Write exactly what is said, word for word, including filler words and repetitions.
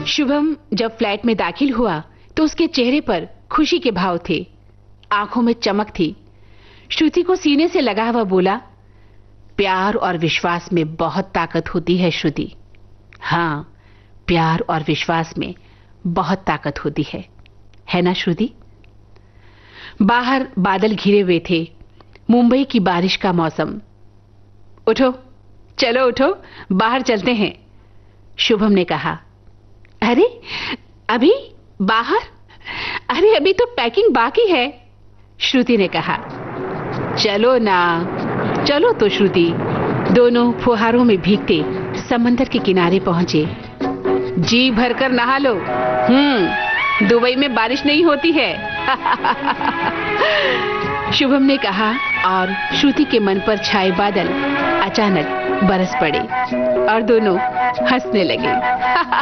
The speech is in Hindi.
शुभम जब फ्लैट में दाखिल हुआ तो उसके चेहरे पर खुशी के भाव थे, आंखों में चमक थी। श्रुति को सीने से लगा हुआ बोला, प्यार और विश्वास में बहुत ताकत होती है श्रुति। हाँ, प्यार और विश्वास में बहुत ताकत होती है, है ना श्रुति? बाहर बादल घिरे हुए थे, मुंबई की बारिश का मौसम। उठो, चलो उठो, बाहर चलते हैं, शुभम ने कहा। अरे अभी बाहर? अरे अभी तो पैकिंग बाकी है, श्रुति ने कहा। चलो ना, चलो तो श्रुति। दोनों फुहारों में भीगते समंदर के किनारे पहुंचे। जी भरकर नहा लो, हम्म दुबई में बारिश नहीं होती है। शुभम ने कहा और श्रुति के मन पर छाए बादल अचानक बरस पड़े और दोनों हंसने लगे।